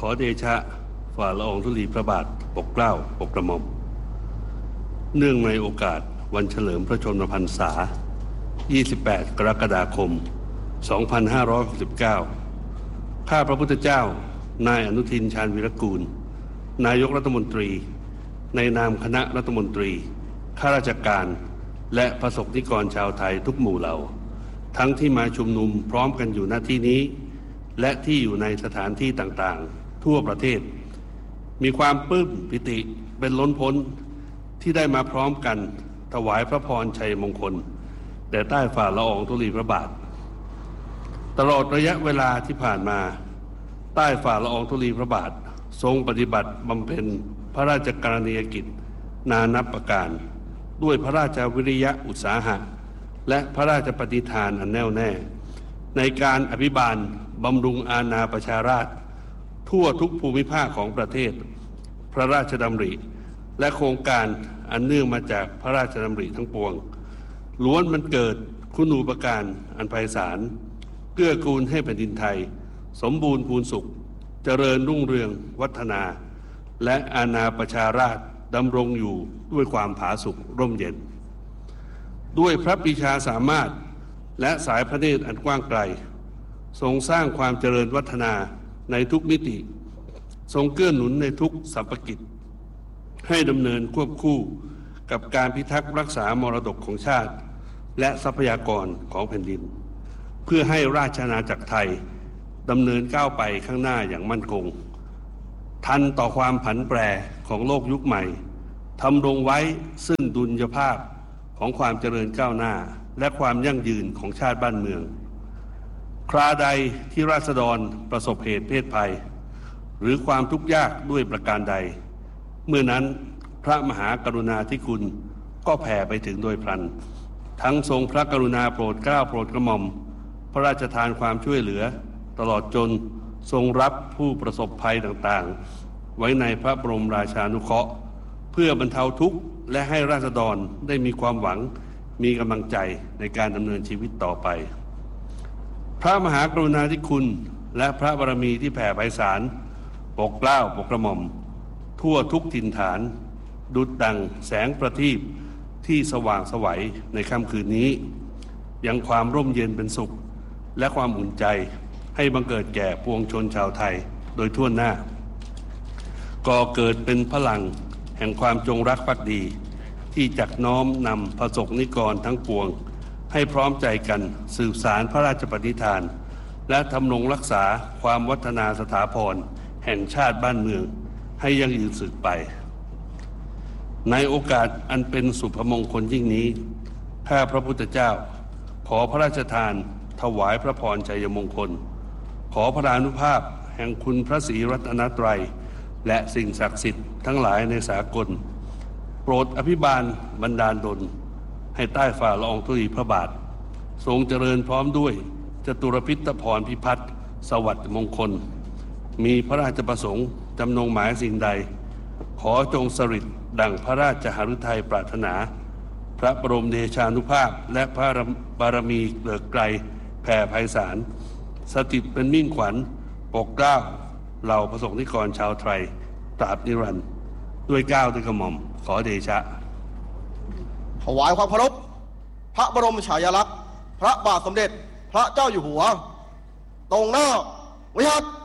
ขอเดชะฝ่าละอองธุลีพระบาทปกเกล้าปกกระหม่อมเนื่องในโอกาสวันเฉลิมพระชนมพรรษา 28 กรกฎาคม 2569 ข้าพระพุทธเจ้านายอนุทิน ชาญวีรกูลนายกรัฐมนตรีในนามคณะรัฐมนตรีข้าราชการและประสบนิกรชาวไทยทุกหมู่เหล่าทั้งที่มาชุมนุมพร้อมกันอยู่ณที่นี้และที่อยู่ในสถานที่ต่างๆทั่วประเทศมีความปลื้มปิติเป็นล้นพ้นที่ได้มาพร้อมกันถวายพระพรชัยมงคลแด่ใต้ฝ่าละอองธุลีพระบาทตลอดระยะเวลาที่ผ่านมาใต้ฝ่าละอองธุลีพระบาททรงปฏิบัติบำเพ็ญพระราชกรณียกิจนานับประการด้วยพระราชวิริยะอุตสาหะและพระราชปฏิภาณอันแน่วแน่ในการอภิบาลบำรุงอาณาประชาราษฎร์ทั่วทุกภูมิภาคของประเทศพระราชดำริและโครงการอันเนื่องมาจากพระราชดำริทั้งปวงล้วนมันเกิดคุณูปการอันไพศาลเกื้อกูลให้แผ่นดินไทยสมบูรณ์พูนสุขเจริญรุ่งเรืองวัฒนาและอาณาประชาราษฎร์ดำรงอยู่ด้วยความผาสุกร่มเย็นด้วยพระปรีชาสามารถและสายพระเนตรอันกว้างไกลทรงสร้างความเจริญวัฒนาในทุกมิติทรงเกื้อหนุนในทุกสรรพกิจให้ดำเนินควบคู่กับการพิทักษ์รักษามรดกของชาติและทรัพยากรของแผ่นดินเพื่อให้ราชอาณาจักรไทยดำเนินก้าวไปข้างหน้าอย่างมั่นคงทันต่อความผันแปรของโลกยุคใหม่ทำรงไว้ซึ่งดุลยภาพของความเจริญก้าวหน้าและความยั่งยืนของชาติบ้านเมืองคราใดที่ราษฎรประสบเหตุเพศภัยหรือความทุกข์ยากด้วยประการใดเมื่อนั้นพระมหากรุณาธิคุณก็แผ่ไปถึงโดยพลันทั้งทรงพระกรุณาโปรดเกล้าโปรดกระหม่อมพระราชทานความช่วยเหลือตลอดจนทรงรับผู้ประสบภัยต่างๆไว้ในพระบรมราชานุเคราะห์เพื่อบรรเทาทุกข์และให้ราษฎรได้มีความหวังมีกำลังใจในการดำเนินชีวิตต่อไปพระมหากรุณาธิคุณและพระบารมีที่แผ่ไพศาลปกเกล้าปกกระหม่อมทั่วทุกถิ่นฐานดุจดังแสงประทีปที่สว่างไสวในค่ำคืนนี้ยังความร่มเย็นเป็นสุขและความอุ่นใจให้บังเกิดแก่ปวงชนชาวไทยโดยทั่วหน้าก่อเกิดเป็นพลังแห่งความจงรักภักดีที่จักน้อมนำประสบนิกรทั้งปวงให้พร้อมใจกันสืบสารพระราชปณิธานและทำรงรักษาความวัฒนาสถาพรแห่งชาติบ้านเมืองให้ยั่งยืนสืบไปในโอกาสอันเป็นสุภมงคลยิ่งนี้ข้าพระพุทธเจ้าขอพระราชทานถวายพระพรชัยมงคลขอพระอานุภาพแห่งคุณพระศรีรัตนตรัยและสิ่งศักดิ์สิทธิ์ทั้งหลายในสากลโปรดอภิบาลบันดาลดลให้ใต้ฝ่าละอองธุลีพระบาททรงเจริญพร้อมด้วยจตุรพิธพรพิพัฒน์สวัสดิ์มงคลมีพระราชประสงค์จำนงหมายสิ่งใดขอจงสฤทธิ์ดังพระราชหฤทัยปรารถนาพระบรมเดชานุภาพและพระบารมีเกลือไกรแผ่ไพศาลสถิตเป็นมิ่งขวัญปกเกล้าเหล่าประสบนิกรชาวไทยตราบนิรันดร์ด้วยเกล้าด้วยกระหม่อมขอเดชะถวายความเคารพพระบรมฉายาลักษณ์พระบาทสมเด็จพระเจ้าอยู่หัวตรงหน้าวิหาร